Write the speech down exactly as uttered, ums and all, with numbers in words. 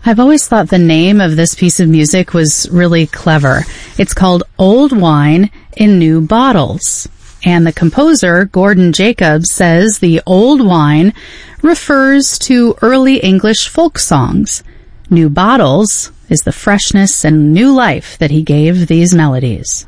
I've always thought the name of this piece of music was really clever. It's called Old Wine in New Bottles. And the composer, Gordon Jacobs, says the old wine refers to early English folk songs. New bottles is the freshness and new life that he gave these melodies.